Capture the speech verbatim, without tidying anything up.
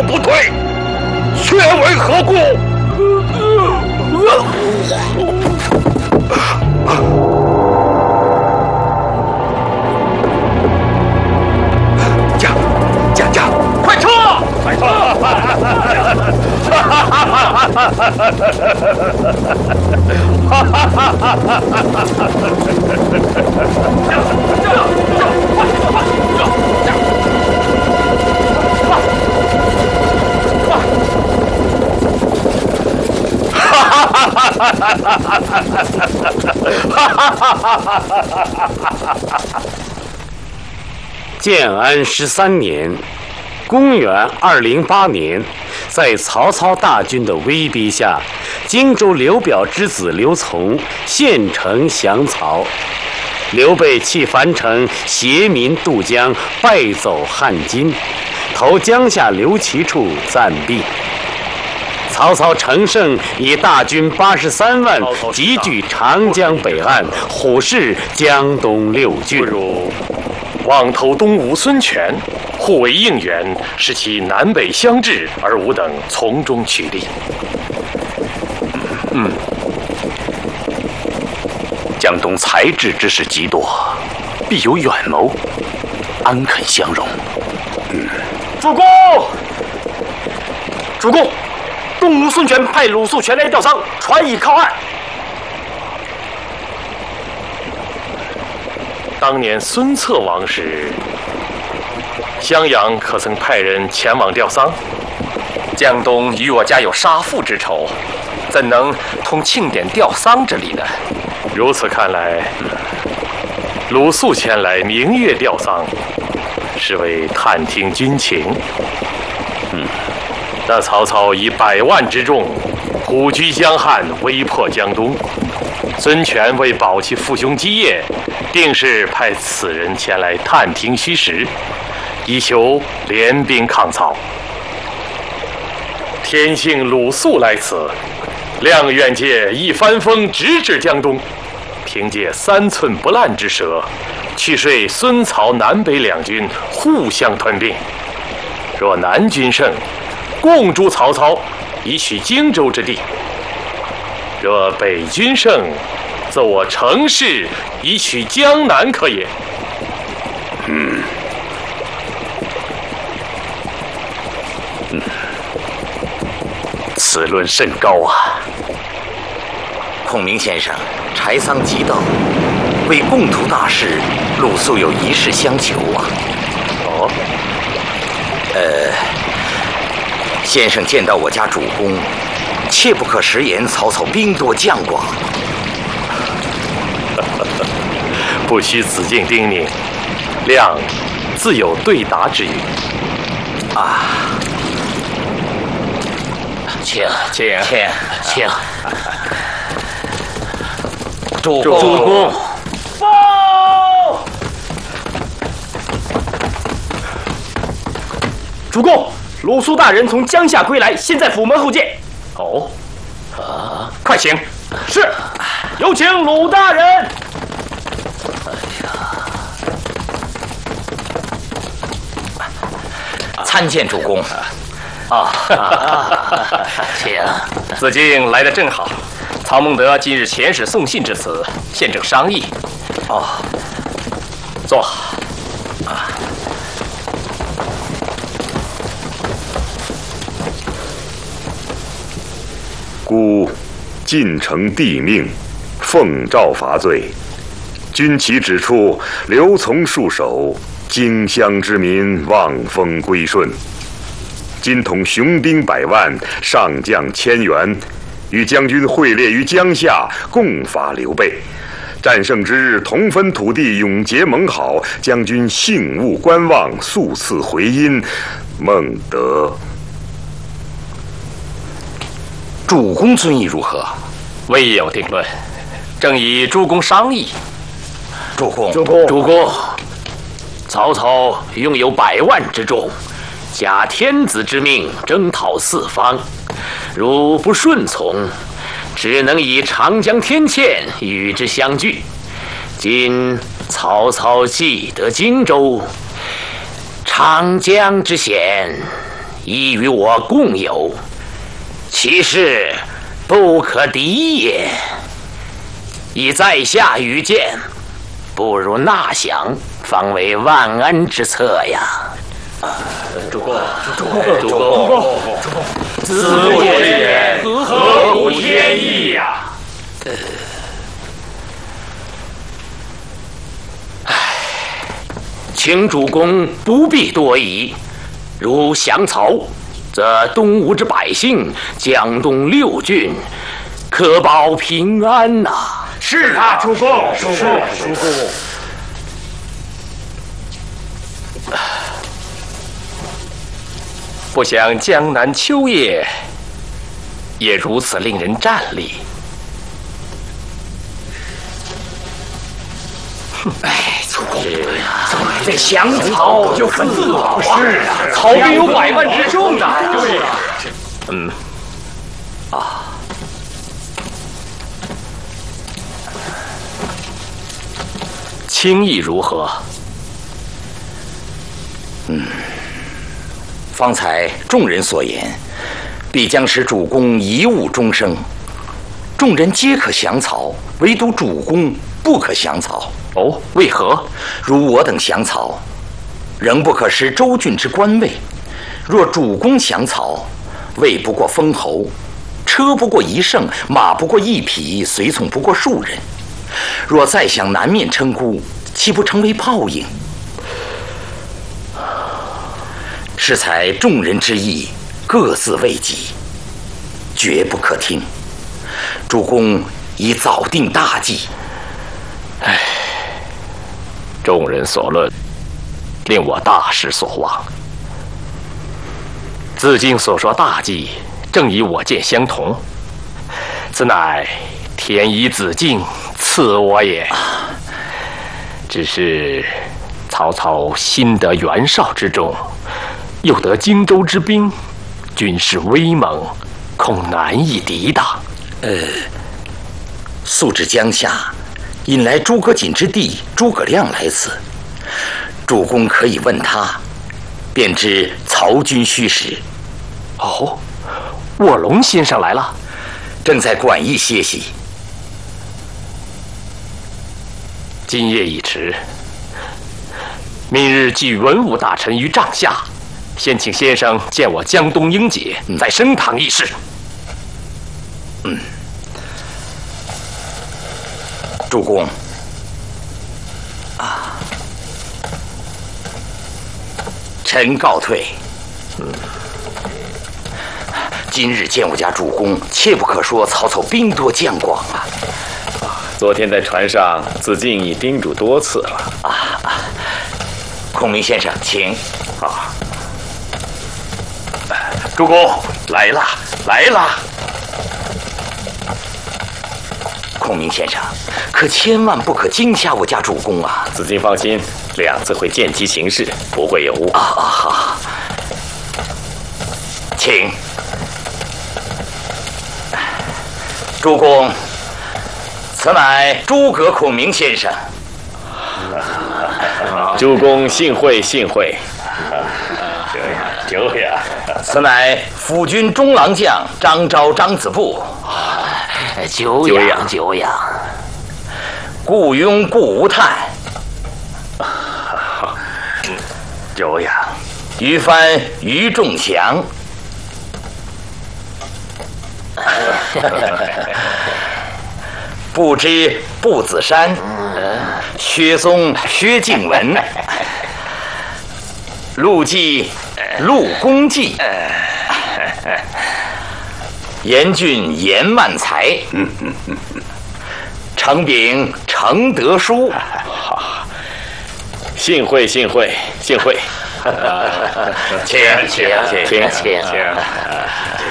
不退，却为何故？驾驾驾！ 快撤！快撤！ 建安十三年，公元二零八年，在曹操大军的威逼下，荆州刘表之子刘琮献城降曹。刘备弃樊城，携民渡江，败走汉津，投江夏刘琦处暂避。曹操乘胜，以大军八十三万集聚长江北岸，虎视江东六郡。 不如望投东吴孙权，互为应援，使其南北相制，而吾等从中取利。 嗯，江东才智之士极多，必有远谋，安肯相容？嗯， 主公，主公，东吴孙权派鲁肃前来吊丧，传已靠岸。 当年孙策亡时，襄阳可曾派人前往吊丧？ 江东与我家有杀父之仇，怎能通庆典吊丧之礼呢？ 如此看来，鲁肃前来明月吊丧，是为探听军情。嗯，那曹操以百万之众虎踞江汉，威迫江东。孙权为保其父兄基业，定是派此人前来探听虚实，以求联兵抗曹。天幸鲁肃来此，谅愿借一帆风直指江东，凭借三寸不烂之舌，去说孙曹南北两军互相吞并。若南军胜，共诛曹操，以取荆州之地；若北军胜，则我乘势以取江南可也。 嗯，嗯，此论甚高啊！ 孔明先生，柴桑即到，为共图大事，鲁肃有一事相求啊。 哦， 呃，先生见到我家主公，切不可食言曹操兵多将广。 不需子敬叮咛，亮自有对答之语。 啊， 请请请请。 主公，主公， 报！主公，鲁肃大人从江夏归来，现在府门后见。 哦，啊， 快请。是，有请鲁大人。 参见主公。 啊，请。 子敬来得正好，曹孟德今日遣使送信至此，现正商议。 哦， 坐。 啊， 孤晋城帝命，奉诏伐罪。军旗指出，刘琮戍守，荆襄之民望风归顺。今统雄兵百万，上将千员，与将军会列于江夏，共伐刘备。战胜之日，同分土地，永结盟好。将军幸勿观望，速赐回音。孟德。 主公尊意如何？ 未有定论，正与诸公商议。 主公， 主公， 主公，曹操拥有百万之众，假天子之命征讨四方，如不顺从，只能以长江天堑与之相拒。今曹操既得荆州，长江之险已与我共有，其势不可敌也。以在下愚见，不如纳降，方为万安之策呀。 主公，主公， 主公，主公， 子不言言，何无天意呀？ 请主公不必多疑，如降曹，则东吴之百姓，江东六郡，可保平安呐、啊。 是啊，主公，主公，主公。不想江南秋夜也如此令人战栗。 哎，主公，这降曹就是自保啊！ 是啊，曹兵有百万之众啊！对啊， 嗯，啊， 轻易如何？ 嗯。方才众人所言，必将使主公贻误终生。众人皆可降曹，唯独主公不可降曹。 哦，为何？ 如我等降曹，仍不可失州郡之官位；若主公降曹，位不过封侯，车不过一乘，马不过一匹，随从不过数人。若再想南面称孤，岂不成为泡影？适才众人之意，各自为己，绝不可听。主公已早定大计。 唉，众人所论，令我大失所望。子敬所说大计，正与我见相同。此乃天以子敬赐我也。只是曹操新得袁绍之众，又得荆州之兵，军势威猛，恐难以抵挡。 呃，素至江夏，引来诸葛瑾之弟诸葛亮来此，主公可以问他，便知曹军虚实。 哦，卧龙先生来了， 正在馆驿歇息。 今夜已迟，明日聚文武大臣于帐下。先请先生见我江东英杰，在升堂议事。 嗯，主公，啊，臣告退。嗯，今日见我家主公，切不可说曹操兵多将广啊。 昨天在船上，子敬已叮嘱多次了。 啊啊！孔明先生，请。 啊。 主公来了，来了！ 孔明先生，可千万不可惊吓我家主公啊！ 子敬放心，两次会见机行事，不会有误。 啊啊好，请。主公，此乃诸葛孔明先生。 主公幸会幸会。 久仰， 此乃辅军中郎将张昭、张子布。 久仰久仰。 顾雍、顾无叹。 久仰。 于帆、于仲祥。不知步子山。薛嵩、薛敬文。陆绩、陆公绩。严俊、严万才。程炳、程德书。 幸会幸会幸会。 请请请请。